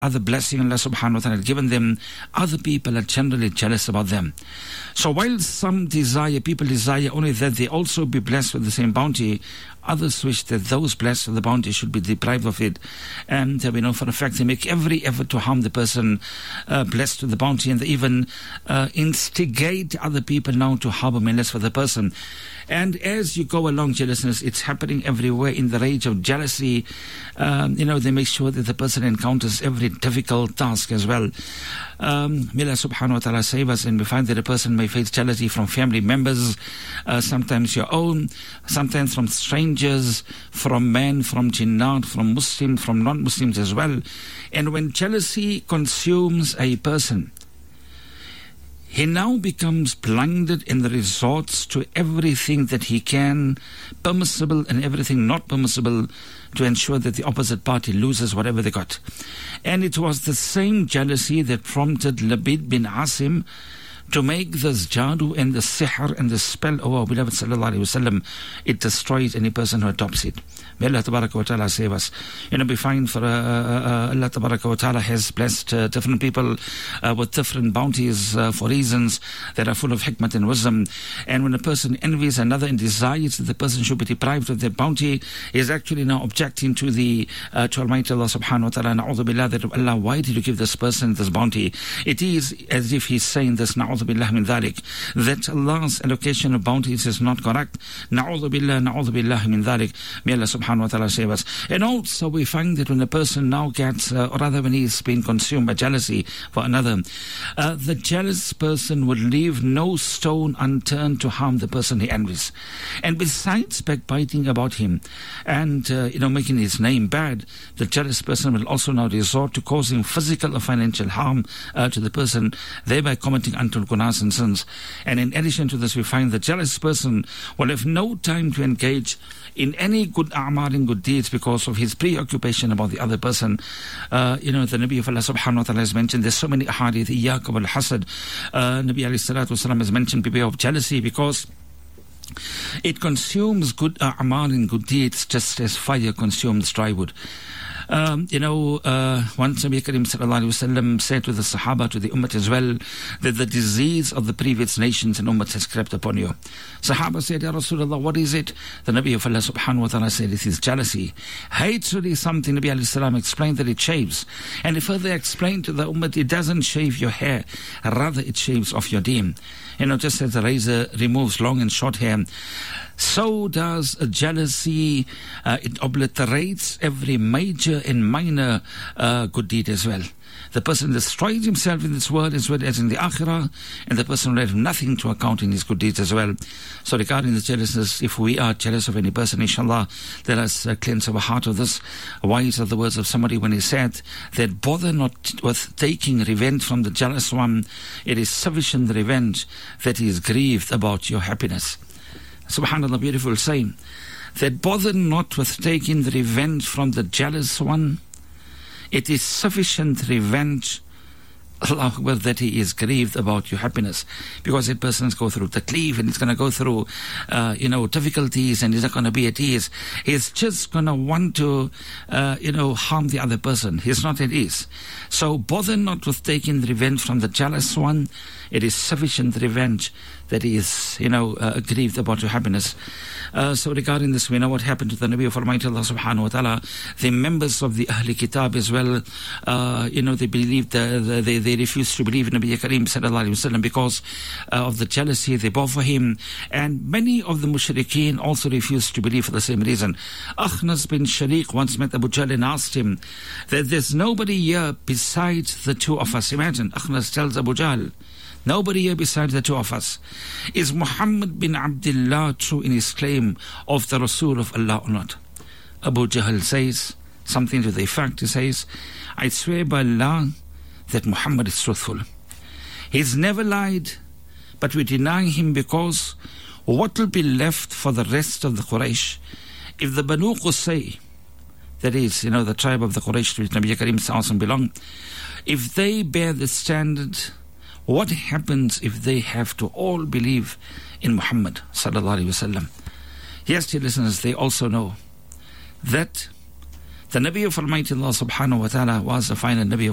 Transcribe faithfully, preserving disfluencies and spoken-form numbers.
other blessing Allah subhanahu wa ta'ala has given them, other people are generally jealous about them. So while some desire, people desire only that they also be blessed with the same bounty, others wish that those blessed with the bounty should be deprived of it. And uh, we know for a fact they make every effort to harm the person uh, blessed with the bounty, and they even uh, instigate other people now to harbor malice for the person. And as you go along, jealousness, it's happening everywhere. In the rage of jealousy, um, you know, they make sure that the person encounters every difficult task as well. Um, may Allah subhanahu wa ta'ala save us, and we find that a person may face jealousy from family members, uh, sometimes your own, sometimes from strangers, from men, from jinnat, from Muslims, from non-Muslims as well. And when jealousy consumes a person, he now becomes blinded and resorts to everything that he can, permissible and everything not permissible, to ensure that the opposite party loses whatever they got. And it was the same jealousy that prompted Labid bin Asim to make this jadoo and the sihr and the spell over our beloved sallallahu alaihi wasallam. It destroys any person who adopts it. May Allah tabaraka wa ta'ala save us. You know, we find for uh, uh, Allah tabaraka wa ta'ala has blessed uh, different people uh, with different bounties uh, for reasons that are full of hikmat and wisdom. And when a person envies another and desires that the person should be deprived of their bounty, he is actually now objecting to the uh, to Almighty Allah subhanahu wa ta'ala, na'udhu billah, that Allah, why did you give this person this bounty? It is as if he's saying this, na'udhu billah min dhalik, that Allah's allocation of bounties is not correct. Na'udhu billah, na'udhu billah min dhalik. May Allah subhanahu wa ta'ala save us. And also we find that when a person now gets, uh, or rather when he's been consumed by jealousy for another, uh, the jealous person would leave no stone unturned to harm the person he envies. And besides backbiting about him and, uh, you know, making his name bad, the jealous person will also now resort to causing physical or financial harm uh, to the person, thereby committing untold gunas and sins. And in addition to this, we find the jealous person will have no time to engage in any good a'mal and good deeds because of his preoccupation about the other person. Uh, you know, the Nabi of Allah subhanahu wa ta'ala has mentioned, there's so many ahadith, iyaka wal hasad. Uh, Nabi alayhi salatu wasalam has mentioned, beware of jealousy, because it consumes good a'mal and good deeds just as fire consumes dry wood. Um, you know, uh, once Nabi Karim sallallahu alaihi wasallam said to the Sahaba, to the Ummah as well, that the disease of the previous nations and Ummahs has crept upon you. Sahaba said, Ya Rasulullah, what is it? The Nabi of Allah subhanahu wa ta'ala said, it is jealousy. Hatred is something. Nabi alayhi salam explained that it shaves. And he further explained to the Ummah, it doesn't shave your hair, rather it shaves off your deen. You know, just as the razor removes long and short hair, so does a jealousy. Uh, it obliterates every major and minor uh, good deed as well. The person destroys himself in this world as well as in the akhirah, and the person will have nothing to account in his good deeds as well. So regarding the jealousness, if we are jealous of any person, inshallah, let us uh, cleanse our heart of this. Wise are the words of somebody when he said that bother not with taking revenge from the jealous one. It is sufficient revenge that he is grieved about your happiness. Subhanallah, beautiful saying. That bother not with taking the revenge from the jealous one. It is sufficient revenge, Allah Akbar, that he is grieved about your happiness. Because that person is going through taklif, and he's going to go through, uh, you know, difficulties, and he's not going to be at ease. He's just going to want to, uh, you know, harm the other person. He's not at ease. So bother not with taking the revenge from the jealous one. It is sufficient revenge that he is, you know, uh, grieved about your happiness. Uh, so regarding this, we know what happened to the Nabi of Almighty Allah subhanahu wa ta'ala. The members of the Ahli Kitab as well, uh, you know, they believed, uh, the, they, they refused to believe in Nabi Kareem sallallahu alayhi wa sallam because uh, of the jealousy they bore for him. And many of the mushrikeen also refused to believe for the same reason. Akhnas bin Sharik once met Abu Jahl and asked him that there's nobody here besides the two of us. Imagine, Akhnas tells Abu Jahl, nobody here besides the two of us. Is Muhammad bin Abdullah true in his claim of the Rasul of Allah or not? Abu Jahl says something to the effect. He says, I swear by Allah that Muhammad is truthful. He's never lied, but we deny him because what will be left for the rest of the Quraysh if the Banu Qusay, that is, you know, the tribe of the Quraysh to which Nabi Karim sallallahu alaihi wasallam belong, if they bear the standard, what happens if they have to all believe in Muhammad sallallahu alaihi wasallam? Yes, dear listeners, they also know that the Nabi of Almighty Allah subhanahu wa ta'ala was the final Nabi of